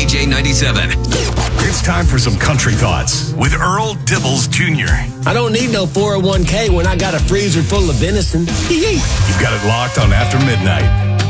CJ 97. It's time for some country thoughts with Earl Dibbles Jr. I don't need no 401k when I got a freezer full of venison. You've got it locked on After Midnight.